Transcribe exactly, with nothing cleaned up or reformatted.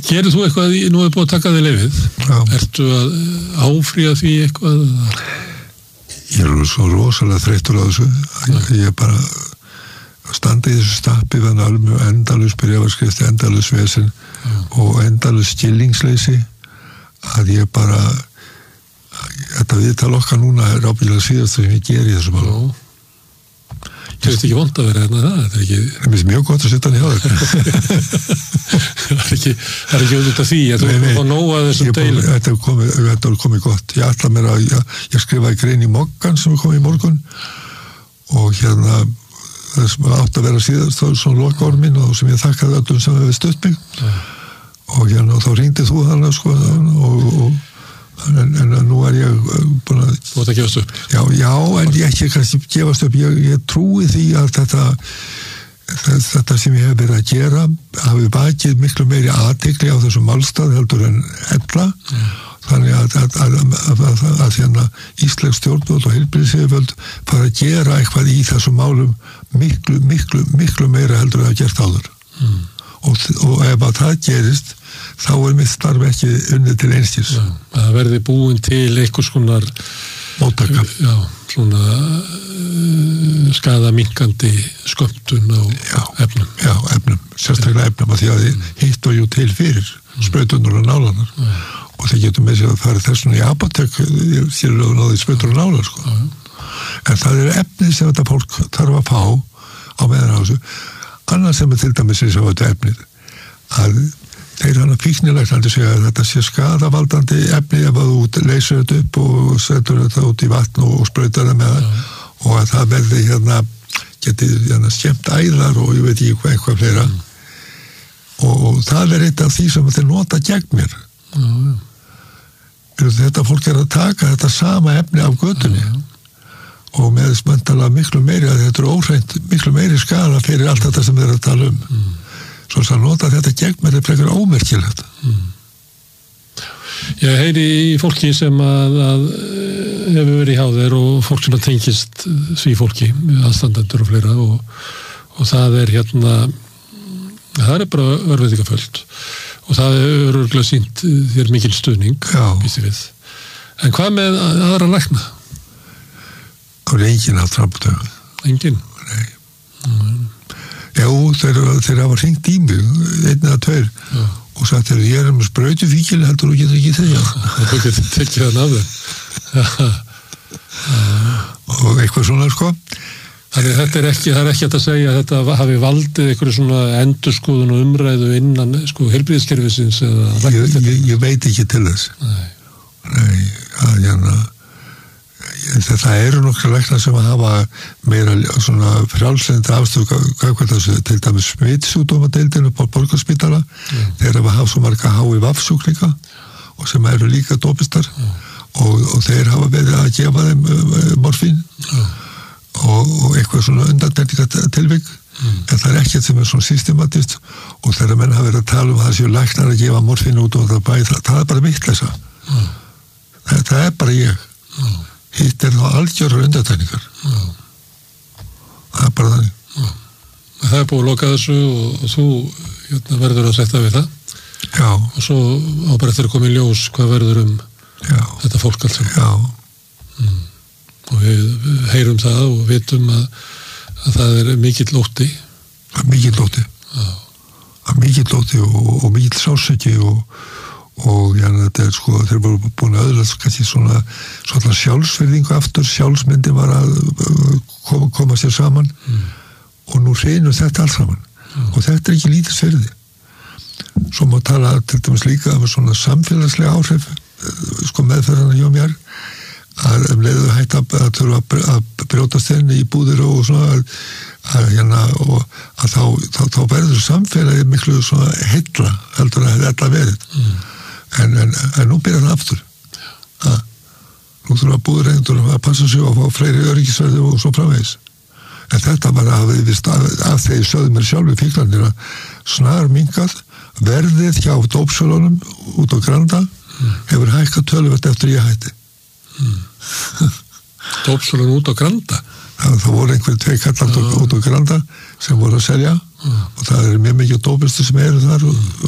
Gerir þú eitthvað, nú er búið að taka þig leyfið, ertu að áfrýja því eitthvað? Ég er svo rosalega þreyttur á þessu, ég er bara að standa í þessu stappi við alveg endalaus bréfaskrift, endalaus vesen og endalaus skillingsleysi að ég bara, þetta viðtal okkar núna er ábyggilega síðast sem ég ger í þessu málum. Þú veist ekki vont að vera hérna það, þetta er ekki... Það er mjög gott að setja hann hjá þér. Það er ekki, það er ekki út af því, að þú erum að nóa þessum deilum. Þetta er komið, þetta er komið gott. Ég ætla mér að, ég, ég skrifaði grein í Moggan sem kom í morgun og hérna, það sem átt að vera síðast, þá er svona lokaorð minn og sem ég þakkaði öllum sem hefði stutt mig. Ja. Og hérna, þá ringdi þú þarna, sko, og... og En, en nú er ég búin að... Þú ætti að gefast upp? Já, já, en ég ekki kannski gefast upp. Ég, ég trúi því að þetta, þetta sem ég hef verið að gera hafi vakið miklu meiri athygli á þessum málstað heldur en ella. Mm. Þannig að, að, að, að, að, að hérna íslensk stjórnvöld og heilbrigðisyfirvöld fara að gera eitthvað í þessum málum miklu, miklu, miklu meira heldur en að hafa gert áður. Mm. Og, og ef að það gerist þá er mitt starf ekki unnið til einskis. Já, það verði búin til einhvers konar móttaka. Já, svona uh, skaðaminkandi skömmtun á já, efnum. Já, efnum, sérstaklega efnum að því að þið hitt og jú til fyrir mm. sprautunar og nálanar mm. og þeir getur með sér að fara þessum í apotek sér að náði sprautur og nálar sko. Mm. En það er efnið sem þetta fólk þarf að fá á meðan á þessu. Annars sem er til dæmis eins og þetta efnið að þeir hann að fíknilæknandi segja að þetta sé skadavaldandi efni ef að þú leysir þetta upp og setur þetta út í vatn og sprautar það með það ja. Og að það verði hérna getið hérna skemmt æðar og ég veit ekki hvað eitthvað fleira mm. og, og það er eitt af því sem þeir nota gegn mér mm. Þetta fólk er að taka þetta sama efni af götunni mm. og með smöndalega miklu meiri að þetta er óhreint miklu meiri skala fyrir allt þetta sem þeir að tala um mm. Svo að nota þetta gegn mér er frekar ómerkilegt. Mm. Ég heyri í fólki sem að, að hefur verið hjá þér og fólk sem að tengist því fólki, aðstandendur og fleira og, og það er hérna, það er bara örveitingaföld og það er öruglega sýnt þér mikil stuðning, býstu við. En hvað með aðra lækna? Það er enginn að trafntöðu. Enginn? Nei. Mm. Já, þeir, þeir hafa hringt í mig, einn eða tveir, já. Og sagt, ég er með sprautufíkil, heldur þú getur ekki þegar. Þú getur tekið hann af þeim. Og eitthvað svona, sko. Þannig þetta er ekki, það er ekki að segja að þetta hafi valdið einhverju svona endurskoðun og umræðu innan, sko, heilbrigðiskerfisins eða... Ég, ég, ég veit ekki til þess. Nei. Nei, að hérna... Það eru nokkra læknar sem að hafa meira svona frjálslendi afstöðu hvað þessu til dæmis smitsjúkdómadeildin upp á Borgarspítala mm. þeir hafa haft svo marga H I V-sjúklinga og sem eru líka dópistar mm. og, og þeir hafa verið að gefa þeim uh, morfín mm. og, og eitthvað svona undantekningatilvik mm. en það er ekkert sem er svona systematist og þegar menn hafa verið að tala um það séu læknar að gefa morfín út og það, bæ, það, það er bara vitleysa mm. það, það er bara ég mm. Hitt er þá algjörur undatækningar. Það er bara þannig. Já. Það er búið að loka þessu og, og þú hérna, verður að setja við það. Já. Og svo ábært eftir að koma í ljós hvað verður um Já. Þetta fólk allt saman. Já. Mm. Og við, við heyrum það og vitum að, að það er mikill ótti. Það er mikill ótti. Já. Það er mikill ótti og, og mikill sásöki og og já, þetta er sko, þeir voru búin að öðlast kannski svona, svona sjálfsverðingu aftur, sjálfsmyndin var að koma, koma sér saman mm. og nú reynur þetta alls saman mm. og þetta er ekki lítið sverði. Svo má tala til dæmis líka um svona samfélagslega áhrif sko meðferðana hjá mér að um leiðu hægt að, að þurfa að brjótast inn í búðir og svona að, að hérna og að þá, þá, þá verður samfélagi miklu svona heilla heldur að þetta verið. Mm. En, en, en nú byrjar það aftur að nú þurfa að búður reyndur að passa sig og fá fleiri öryggisverði og svo framvegis en þetta var að við stað að þeir sögðu mér sjálf í fíklarnir að snar minkað verðið hjá dópsölunum út á Granda mm. hefur hækkað töluvert eftir ég hætti mm. Dópsölun út á Granda? Það, það voru einhverjum tvei kallar út á Granda sem voru að selja mm. og það er mjög mikið dópistur sem eru þar og